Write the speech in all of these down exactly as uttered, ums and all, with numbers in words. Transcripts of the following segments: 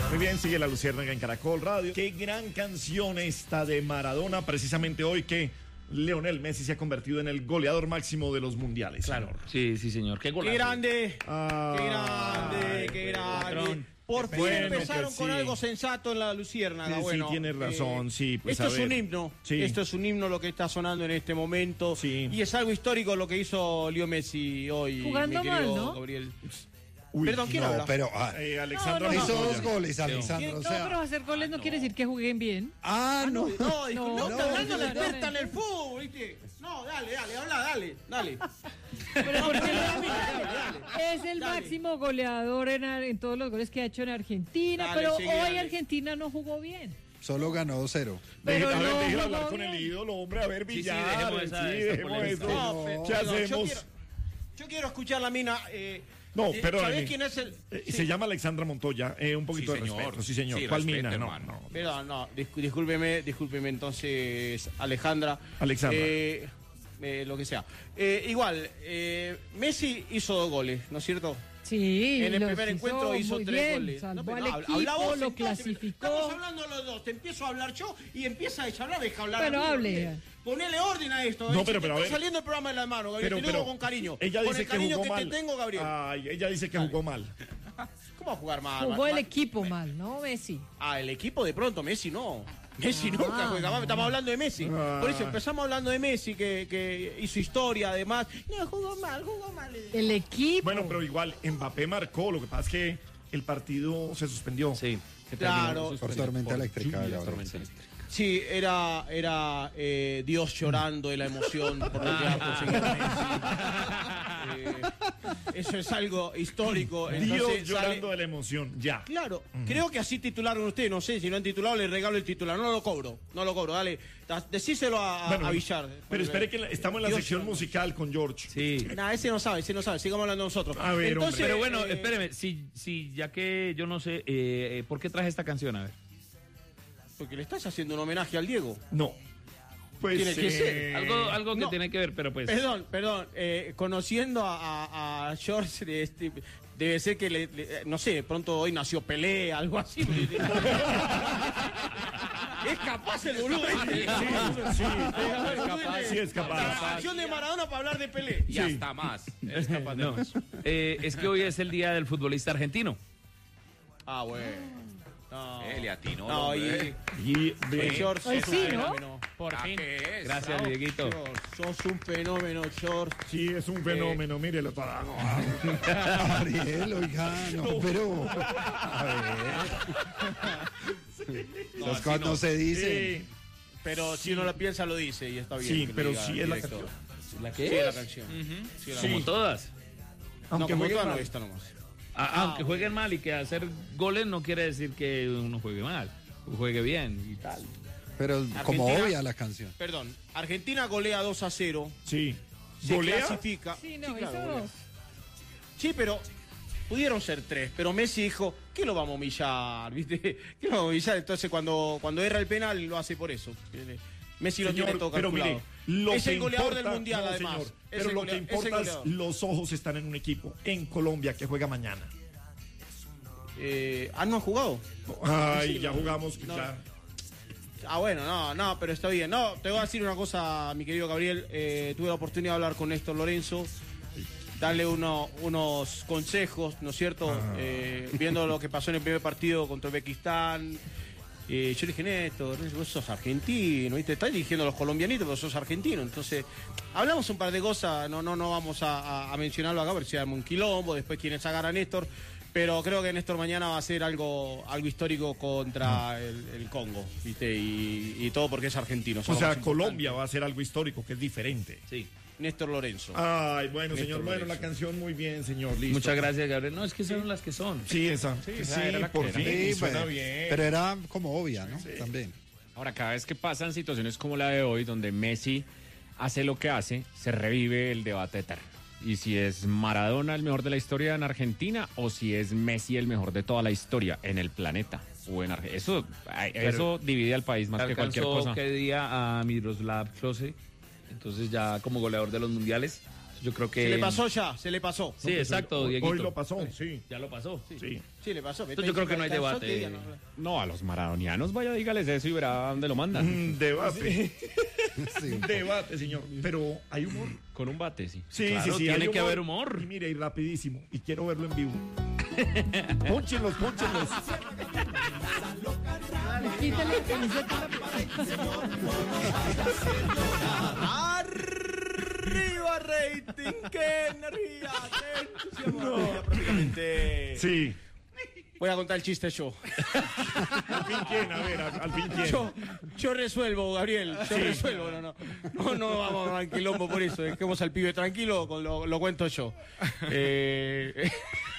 Muy bien, sigue la Luciérnaga en Caracol Radio. Qué gran canción esta de Maradona, precisamente hoy que Lionel Messi se ha convertido en el goleador máximo de los mundiales. Claro. Señor. Sí, sí, señor. Qué golazo. ¡Qué grande! Ah, ¡Qué grande! ay, ¡Qué grande! patrón. Por fin Bueno, empezaron que con sí. algo sensato en la Luciérnaga. Sí, sí, bueno, tienes razón, sí, pues, esto a es ver. un himno. Sí. Esto es un himno lo que está sonando en este momento. Sí. Y es algo histórico lo que hizo Leo Messi hoy. Jugando mi querido mal, ¿no? Gabriel. Uy, Perdón, ¿quién No, habla? pero ah, Eh, Alexandra No, no, hizo no. Montoya. dos goles, Alexandra. No, O sea, pero hacer goles no, quiere decir que jueguen bien. ah, no. No, disculpe, no, No, está hablando no, la no, experta no. en el fútbol, ¿viste? No, dale, dale, habla, dale, dale. Pero ¿por qué dale, no? dale, dale. Es el Dale. máximo goleador en, ar- en todos los goles que ha hecho en Argentina, Dale, pero sigue, hoy dale. Argentina no jugó bien. Solo ganó dos cero. Pero Deje- a ver, no déjelo jugó hablar con bien. el ídolo, hombre, a ver, Sí, sí, Villar. dejemos esa- sí, esa dejemos polémica. eso. No, pe- ¿Qué perdón, hacemos? Yo quiero, yo quiero escuchar la mina. Eh, No, eh, perdón. ¿Sabés quién es el...? Eh, Sí. Se llama Alexandra Montoya. Eh, un poquito Sí, de señor. respeto. Sí, señor. Sí, ¿Cuál respeto, mina? No, hermano. no. Perdón, no, discú- discúlpeme, discúlpeme entonces, Alejandra. Alexandra. Eh, eh, lo que sea. Eh, igual, eh, Messi hizo dos goles, ¿no es cierto? Sí, En el los primer encuentro hizo muy tres bien, goles. salvó pero al habla- equipo, habla vos, lo entonces, clasificó. Estamos hablando los dos, te empiezo a hablar yo y empieza a hablar, deja hablar. Bueno, a mí, hable. porque Ponele orden a esto. No, eh, pero- se te pero a está ver. saliendo el programa de las manos, Gabriel, Pero, te lo digo pero, con cariño. ella con dice el que cariño jugó que mal. te tengo, Gabriel. Ay, ella dice que jugó mal. ¿Cómo va a jugar mal? Jugó mal- el mal? equipo mal, ¿no, Messi? Ah, el equipo de pronto, Messi no. Messi Ah, nunca juega mal, estamos hablando de Messi. Ah. Por eso empezamos hablando de Messi, que, que hizo historia además. No, jugó mal, jugó mal. El equipo. Bueno, pero igual Mbappé marcó. Lo que pasa es que el partido se suspendió. Sí. se Claro. terminó Por suspendido tormenta por eléctrica. lluvia, Gabriel. tormenta eléctrica. Sí, era, era eh, Dios llorando de la emoción por lo que ha conseguido Messi. Eh, eso es algo histórico. Dios Entonces, llorando sale- de la emoción. Ya. Claro, creo que así titularon ustedes, no sé, si no han titulado le regalo el titular, no lo cobro, no lo cobro, dale, da- decíselo a, a- Bueno, a Villar. Pero espere que la- estamos en la Dios sección llorando. musical con George. Sí. Nah, ese no sabe, ese no sabe, sigamos hablando nosotros. A ver, hombre. Pero bueno, eh, espéreme, si, si ya que yo no sé, eh, ¿por qué traje esta canción? A ver. Porque le estás haciendo un homenaje al Diego. No. Pues Tiene que eh, ser. Algo, algo que no. tiene que ver, pero pues. Perdón, perdón, eh, conociendo a, a, a George, de este, debe ser que, le, le- no sé, de pronto hoy nació Pelé, algo así. Es capaz el boludo. ¿viste? Sí, sí, Es capaz, sí es capaz. La canción de Maradona para hablar de Pelé. Y hasta más. Es capaz de No, más. eh, es que hoy es el día del futbolista argentino. Ah, bueno. No, Eh, le atinó, no, y, hombre. Y y ve- George Hoy es sí, un ¿no? fenómeno. Por ¿A qué es? Gracias, Bravo, Dieguito. George, sos un fenómeno, George. sí, es un fenómeno. Mírelo para. Gabriel, oiga, no, pero. A ver. Esas así cosas no no. se dicen. Sí, Pero si uno la piensa, lo dice y está bien. sí, que lo pero diga sí el es la director. canción. ¿La Sí, es la canción. Sí, la Sí. Como todas. No, Aunque como juegue toda no, mal. esta nomás. A- aunque jueguen mal y que hacer goles no quiere decir que uno juegue mal. O juegue bien y tal. Pero como Argentina- obvia la canción. Perdón, Argentina golea dos a cero. Sí. Se ¿Golea? clasifica. Sí, no, claro, hizo golea. dos. Sí, pero pudieron ser tres. Pero Messi dijo, ¿qué lo vamos a humillar? ¿Viste? ¿Qué lo vamos a humillar? Entonces cuando, cuando erra el penal lo hace por eso. Messi lo Señor, tiene todo pero calculado. mire, lo es que el goleador importa- del mundial, no, además. señor, Es pero el lo golea- que es el importa es goleador. los ojos están en un equipo en Colombia que juega mañana. Eh, ¿Ah, no han jugado? Ay, Sí, ya no. jugamos. No. ya. Ah, bueno, no, no, pero está bien. No, te voy a decir una cosa, mi querido Gabriel. Eh, tuve la oportunidad de hablar con Néstor Lorenzo, darle uno, unos consejos, ¿no es cierto? Eh, viendo lo que pasó en el primer partido contra Uzbekistán. Eh, yo le dije, Néstor, vos sos argentino, ¿viste? Estás dirigiendo a los colombianitos, pero sos argentino. Entonces, hablamos un par de cosas, no, no, no vamos a, a- a mencionarlo acá, porque se llama un quilombo, después quienes hagan a Néstor. Pero creo que Néstor mañana va a hacer algo, algo histórico contra el, el Congo, ¿viste? Y, y todo porque es argentino. O son sea, los más Colombia va a hacer algo histórico que es diferente. Sí. importantes. Néstor Lorenzo. Ay, bueno, Néstor señor, bueno, la Lorenzo. canción muy bien, señor. Listo. Muchas gracias, Gabriel. No, es que son las que son. Sí, esa. Sí, esa era la por que fin. era. Sí, suena bueno, bien. pero era como obvia, ¿no? También. Ahora, cada vez que pasan situaciones como la de hoy, donde Messi hace lo que hace, se revive el debate eterno. Y si es Maradona el mejor de la historia en Argentina o si es Messi el mejor de toda la historia en el planeta o en Argentina. Eso, ay, eso divide al país más que cualquier Alcanzó cosa. que día a Miroslav Klose, entonces ya como goleador de los mundiales. Yo creo que... Se le pasó ya, se le pasó. Sí, exacto, Hoy, Dieguito. hoy lo pasó, sí. Ya lo pasó. Sí. Sí, le pasó. Entonces yo creo que no hay Cansó, debate. que digan, no. No, a los maradonianos, vaya, dígales eso y verá dónde lo mandan. Mm, debate. Sí. Debate, señor. Pero hay humor. Con un bate, sí. Sí, Claro, sí, sí. tiene hay que haber humor. Y mire, y rapidísimo. Y quiero verlo en vivo. Pónchenlos, pónchenlos. Quítale la camiseta. ¡Arriba, rating! ¡Qué energía! ¡Qué entusiasmo! Ya prácticamente... Sí. Voy a contar el chiste yo. ¿Al fin quién? A ver, al, al fin quién. Yo, yo resuelvo, Gabriel. Yo Sí. resuelvo. No, no. No, no vamos a dar quilombo por eso. Dejemos al pibe tranquilo, con lo, lo cuento yo. Eh,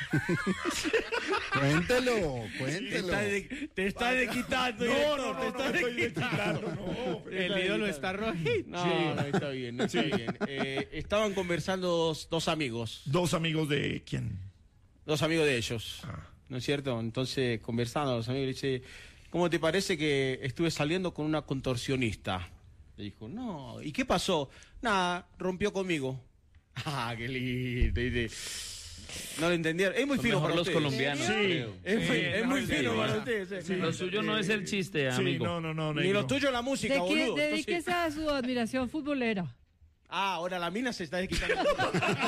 Cuéntelo, te cuéntelo. está, de, te está de quitando, No, director, no, no, te no, está no estoy de quitando. desquitando, no. El ídolo está rojito. No, Sí. no, está bien, no está bien. Eh, estaban conversando dos, dos amigos, Dos amigos de quién. dos amigos de ellos, Ah. ¿no es cierto? Entonces, conversando, los amigos le dice, ¿cómo te parece que estuve saliendo con una contorsionista? Le dijo, no, ¿y qué pasó? Nada, rompió conmigo. Ah, qué lindo. Dice, no lo entendieron. Es muy Son fino mejor para los ustedes. colombianos. Sí. creo. Es, muy- Sí, es muy sí, fino sí. para ustedes. sí. Lo suyo no es el chiste, Sí, amigo. no, no, no. Ni negro. lo tuyo la música, ¿De qué? boludo. Entonces- Dedíquese a su admiración futbolera. Ah, ahora la mina se está desquitando.